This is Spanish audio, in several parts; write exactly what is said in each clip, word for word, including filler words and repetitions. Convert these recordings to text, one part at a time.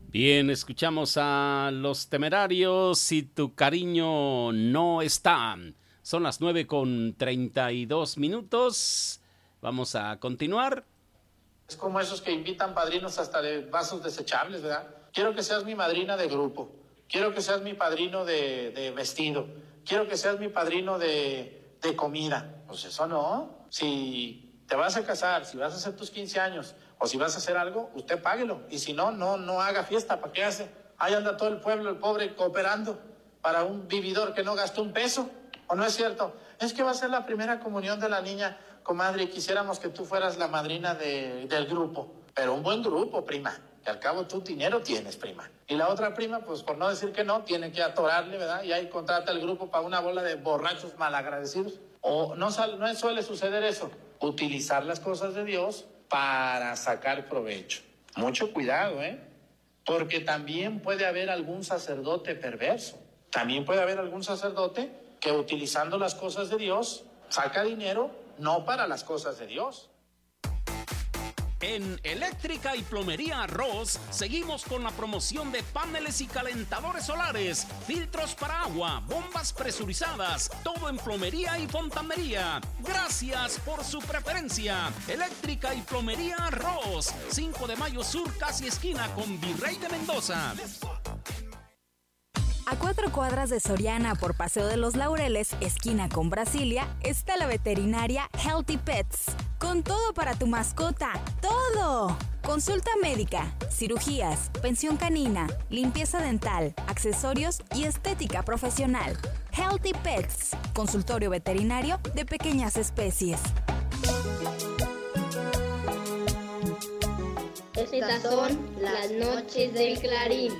Bien, escuchamos a Los Temerarios, Si tu cariño no está. Son las nueve con treinta y dos minutos. Vamos a continuar. Es como esos que invitan padrinos hasta de vasos desechables, ¿verdad? Quiero que seas mi madrina de grupo. Quiero que seas mi padrino de, de vestido. Quiero que seas mi padrino de, de comida. Pues eso no. Si te vas a casar, si vas a hacer tus quince años... o si vas a hacer algo, usted páguelo. Y si no, no, no haga fiesta. ¿Para qué hace? Ahí anda todo el pueblo, el pobre, cooperando para un vividor que no gastó un peso. ¿O no es cierto? Es que va a ser la primera comunión de la niña, comadre, y quisiéramos que tú fueras la madrina de, del grupo. Pero un buen grupo, prima. Que al cabo tú dinero tienes, prima. Y la otra prima, pues por no decir que no, tiene que atorarle, ¿verdad? Y ahí contrata el grupo para una bola de borrachos malagradecidos. O no, no suele suceder eso. Utilizar las cosas de Dios para sacar provecho. Mucho cuidado, ¿eh? Porque también puede haber algún sacerdote perverso. También puede haber algún sacerdote que utilizando las cosas de Dios saca dinero no para las cosas de Dios. En Eléctrica y Plomería Arroz seguimos con la promoción de paneles y calentadores solares, filtros para agua, bombas presurizadas, todo en plomería y fontanería. Gracias por su preferencia. Eléctrica y Plomería Arroz, cinco de mayo Sur, casi esquina con Virrey de Mendoza. A cuatro cuadras de Soriana por Paseo de los Laureles, esquina con Brasilia, está la veterinaria Healthy Pets. Con todo para tu mascota, ¡todo! Consulta médica, cirugías, pensión canina, limpieza dental, accesorios y estética profesional. Healthy Pets, consultorio veterinario de pequeñas especies. Estas son las noches del Clarín.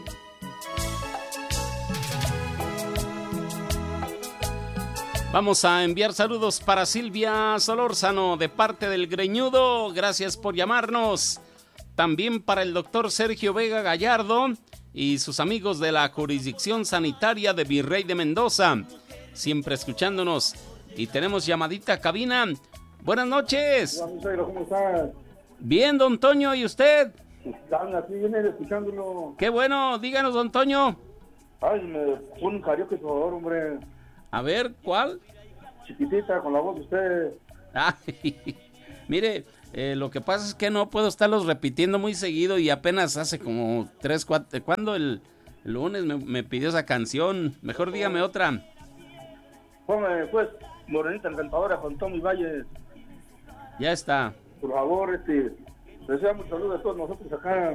Vamos a enviar saludos para Silvia Solórzano de parte del Greñudo. Gracias por llamarnos. También para el doctor Sergio Vega Gallardo y sus amigos de la jurisdicción sanitaria de Virrey de Mendoza. Siempre escuchándonos. Y tenemos llamadita a cabina. Buenas noches. Hola, ¿cómo estás? Bien, don Toño, ¿y usted? Están aquí, vienen escuchándolo. Qué bueno, díganos, don Toño. Ay, me pone un karaoke, por favor, hombre. A ver, ¿cuál? Chiquitita, con la voz de usted. Ay, mire, eh, lo que pasa es que no puedo estarlos repitiendo muy seguido y apenas hace como tres, cuatro... ¿Cuándo? El, el lunes me, me pidió esa canción. Mejor dígame otra. Póngame, pues, Morenita Encantadora con Tommy Valle. Ya está. Por favor, este, deseamos saludos a todos nosotros acá.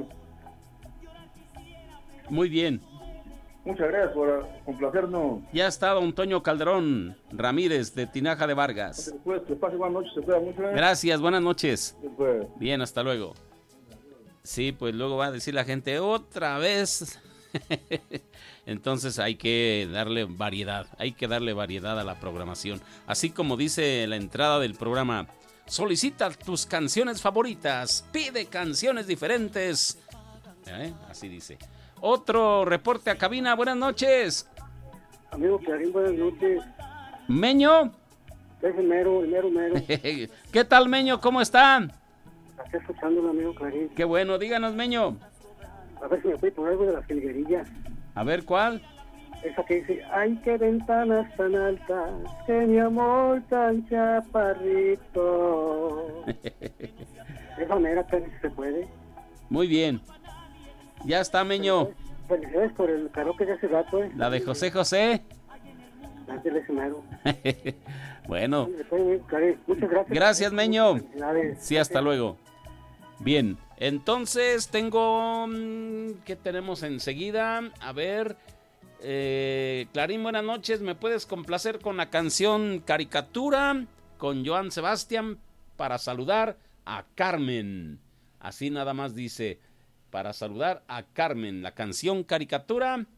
Muy bien. Muchas gracias por complacernos. Ya está don Toño Calderón Ramírez de Tinaja de Vargas. Después, que pase buenas noches, se cuida mucho. ¿eh? Gracias, buenas noches. Después. Bien, hasta luego. Sí, pues luego va a decir la gente otra vez. Entonces hay que darle variedad, hay que darle variedad a la programación. Así como dice la entrada del programa, solicita tus canciones favoritas, pide canciones diferentes. ¿Eh? Así dice. Otro reporte a cabina, buenas noches. Amigo Clarín, buenas noches. Meño. Es el mero, el mero, mero. ¿Qué tal, Meño? ¿Cómo están? Aquí escuchándolo, amigo Clarín. Qué bueno, díganos, Meño. A ver si me puede poner algo de las jilguerillas. A ver, ¿cuál? Esa que dice, ay, qué ventanas tan altas, que mi amor tan chaparrito. De esa manera, tal vez se puede. Muy bien. Ya está, Meño. Felicidades por el karaoke de hace rato, ¿eh? La de José José. Ángel Escenaro. Bueno. Muchas gracias. Gracias, Meño. Sí, hasta luego. Bien, entonces tengo... ¿Qué tenemos enseguida? A ver... Eh, Clarín, buenas noches. ¿Me puedes complacer con la canción Caricatura con Joan Sebastián para saludar a Carmen? Así nada más dice... Para saludar a Carmen, la canción Caricatura